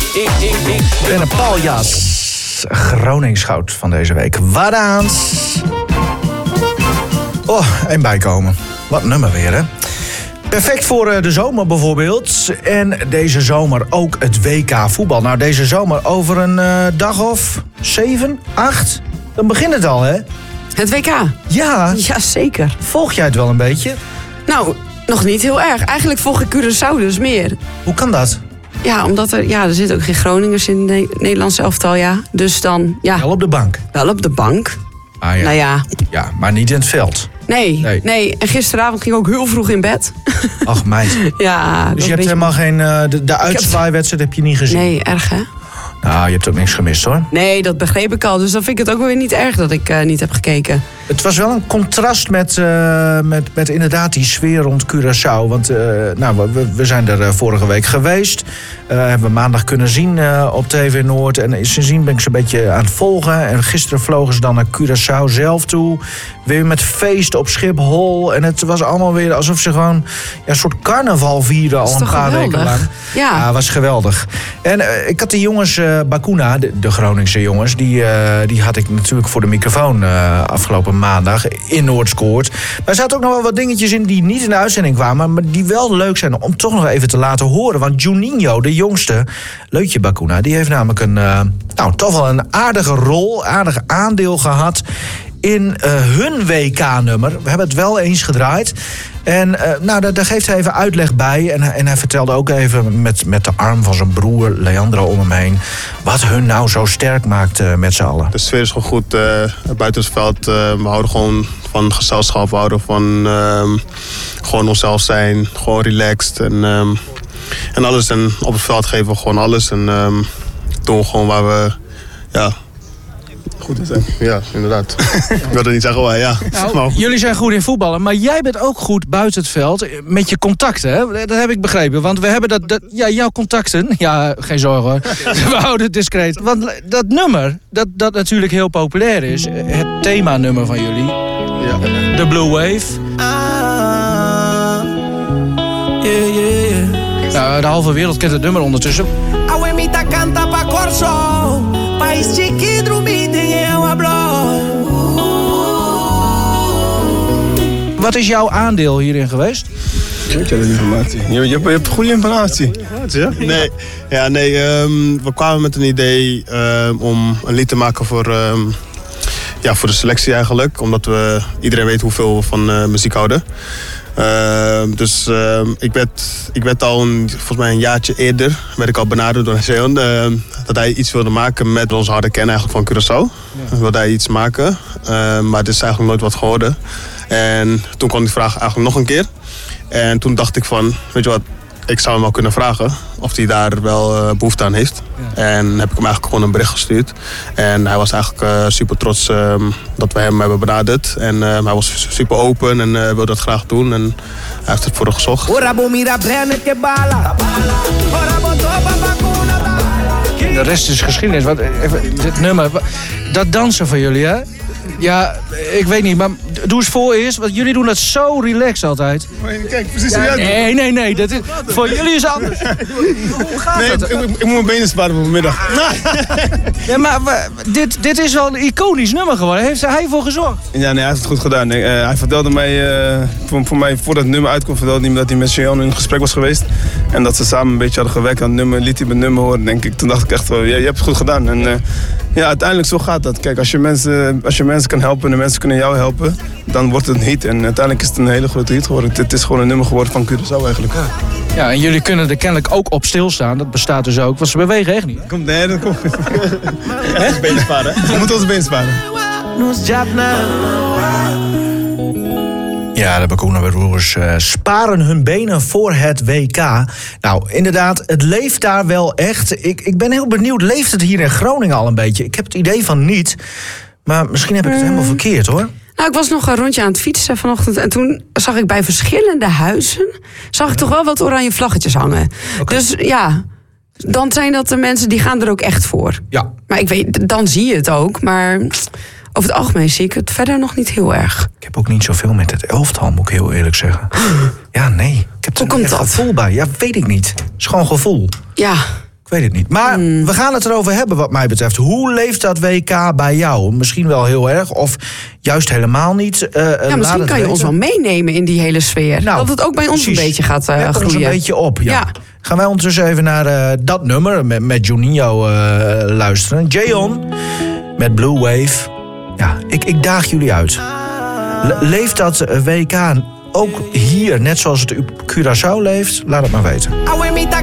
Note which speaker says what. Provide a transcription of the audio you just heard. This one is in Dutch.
Speaker 1: Ik ben een Paljas. Groningsgoud van deze week. Wadaans. Oh, en bijkomen. Wat nummer weer, hè? Perfect voor de zomer bijvoorbeeld. En deze zomer ook het WK voetbal. Nou, deze zomer over een dag of 7, 8. Dan begint het al, hè?
Speaker 2: Het WK?
Speaker 1: Ja.
Speaker 2: Jazeker.
Speaker 1: Volg jij het wel een beetje?
Speaker 2: Nou, nog niet heel erg. Eigenlijk volg ik Curaçao dus meer.
Speaker 1: Hoe kan dat?
Speaker 2: Ja, omdat er zitten ook geen Groningers in het Nederlandse elftal, ja. Dus dan, ja.
Speaker 1: Wel op de bank?
Speaker 2: Wel op de bank.
Speaker 1: Ah, ja.
Speaker 2: Nou ja.
Speaker 1: Ja, maar niet in het veld.
Speaker 2: Nee. En gisteravond ging ik ook heel vroeg in bed.
Speaker 1: Ach, meid.
Speaker 2: Ja.
Speaker 1: Dus je hebt helemaal geen... De uitzwaaiwedstrijd heb je niet gezien?
Speaker 2: Nee, erg hè?
Speaker 1: Nou, je hebt ook niks gemist, hoor.
Speaker 2: Nee, dat begreep ik al. Dus dan vind ik het ook weer niet erg dat ik niet heb gekeken.
Speaker 1: Het was wel een contrast met inderdaad die sfeer rond Curaçao. Want we zijn er vorige week geweest. Hebben we maandag kunnen zien op TV Noord. En sindsdien ben ik ze een beetje aan het volgen. En gisteren vlogen ze dan naar Curaçao zelf toe. Weer met feest op Schiphol. En het was allemaal weer alsof ze gewoon een soort carnaval vierden al een paar weken lang. Ja, was geweldig. En ik had de jongens, Bakuna, de Groningse jongens, die had ik natuurlijk voor de microfoon afgelopen maandag in Noordscoort. Maar er zaten ook nog wel wat dingetjes in die niet in de uitzending kwamen, maar die wel leuk zijn om toch nog even te laten horen. Want Juninho, de jongste, Leutje Bakuna, die heeft namelijk toch wel een aardige rol, aardig aandeel gehad in hun WK-nummer. We hebben het wel eens gedraaid. En daar geeft hij even uitleg bij. En hij vertelde ook even met de arm van zijn broer Leandro om hem heen wat hun nou zo sterk maakt met z'n allen.
Speaker 3: De sfeer is gewoon goed buiten het veld. We houden gewoon van gezelschap. We houden van gewoon onszelf zijn. Gewoon relaxed. En alles. En op het veld geven we gewoon alles. En doen we gewoon waar we... Ja, goed in zijn. Ja, inderdaad. Ik wilde niet zeggen, maar ja.
Speaker 1: Nou, jullie zijn goed in voetballen, maar jij bent ook goed buiten het veld met je contacten, hè? Dat heb ik begrepen, want we hebben jouw contacten, ja, geen zorgen hoor, we houden het discreet. Want dat nummer, dat natuurlijk heel populair is, het themanummer van jullie,
Speaker 3: ja.
Speaker 1: De Blue Wave. Nou, de halve wereld kent het nummer ondertussen. Wat is jouw aandeel hierin geweest?
Speaker 4: Ik heb informatie. Je hebt goede informatie.
Speaker 3: Nee, we kwamen met een idee om een lied te maken voor de selectie eigenlijk. Omdat iedereen weet hoeveel we van muziek houden. Ik werd al volgens mij een jaartje eerder werd ik al benaderd door Seon dat hij iets wilde maken met onze harde kern eigenlijk van Curaçao. Ja. Wilde hij iets maken, maar het is eigenlijk nooit wat geworden. En toen kwam die vraag eigenlijk nog een keer. En toen dacht ik van, weet je wat, ik zou hem wel kunnen vragen of hij daar wel behoefte aan heeft. Ja. En heb ik hem eigenlijk gewoon een bericht gestuurd. En hij was eigenlijk super trots dat we hem hebben benaderd. En hij was super open en wilde dat graag doen. En hij heeft ervoor gezocht.
Speaker 1: De rest is geschiedenis. Dit nummer, dat dansen van jullie, hè? Ja, ik weet niet, maar doe eens voor eerst. Want jullie doen dat zo relaxed altijd.
Speaker 4: Kijk, precies
Speaker 1: ja, nee. Dat is, voor jullie is het anders. Hoe gaat dat?
Speaker 4: Ik moet mijn benen sparen voor vanmiddag.
Speaker 1: Ja, maar dit is wel een iconisch nummer geworden. Heeft hij voor gezorgd?
Speaker 4: Ja, nee, hij heeft het goed gedaan. Hij vertelde mij, voor mij, voordat het nummer uitkwam, vertelde hij me dat hij met Sean in gesprek was geweest. En dat ze samen een beetje hadden gewerkt aan het nummer, liet hij mijn nummer horen, denk ik. Toen dacht ik echt wel, je hebt het goed gedaan. En uiteindelijk zo gaat dat. Kijk, als je mensen kan helpen en de mensen kunnen jou helpen, dan wordt het een hit. En uiteindelijk is het een hele grote hit geworden. Het is gewoon een nummer geworden van Curaçao eigenlijk.
Speaker 1: Ja, en jullie kunnen er kennelijk ook op stilstaan. Dat bestaat dus ook, want ze bewegen echt niet.
Speaker 4: Dat komt. Onze benen sparen. We moeten onze benen sparen.
Speaker 1: Ja, de Bakuna-broers sparen hun benen voor het WK. Nou, inderdaad, het leeft daar wel echt. Ik ben heel benieuwd, leeft het hier in Groningen al een beetje? Ik heb het idee van niet, maar misschien heb ik het helemaal verkeerd, hoor.
Speaker 2: Nou, ik was nog een rondje aan het fietsen vanochtend en toen zag ik bij verschillende huizen ik toch wel wat oranje vlaggetjes hangen. Okay. Dus ja, dan zijn dat de mensen die gaan er ook echt voor. Ja. Maar ik weet, dan zie je het ook, maar over het algemeen zie ik het verder nog niet heel erg.
Speaker 1: Ik heb ook niet zoveel met het elftal, moet ik heel eerlijk zeggen. Ja, nee. Ik heb er niet echt gevoel bij. Ja, weet ik niet. Het is gewoon gevoel.
Speaker 2: Ja.
Speaker 1: Ik Ik weet het niet. Maar we gaan het erover hebben wat mij betreft. Hoe leeft dat WK bij jou? Misschien wel heel erg of juist helemaal niet.
Speaker 2: Misschien kan je ons wel meenemen in die hele sfeer.
Speaker 1: Nou,
Speaker 2: dat het ook bij ons een beetje gaat groeien.
Speaker 1: Ons een beetje op, ja. Gaan wij ondertussen even naar dat nummer met Juninho luisteren. J.On. met Blue Wave. Ja, ik daag jullie uit. Leeft dat WK ook hier, net zoals het Curaçao leeft? Laat het maar weten.